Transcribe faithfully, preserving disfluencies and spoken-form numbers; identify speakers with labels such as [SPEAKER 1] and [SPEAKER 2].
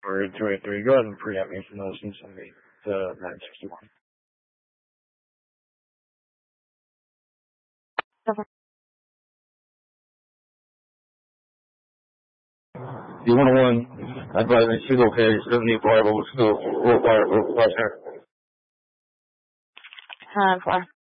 [SPEAKER 1] Or two eight three. Go ahead and pre-app me from those and send me to nine sixty-one.
[SPEAKER 2] Okay.
[SPEAKER 1] You want one? I'd rather she's okay. She doesn't need fire, but we'll still, we'll fire, we'll fire her.
[SPEAKER 2] Uh,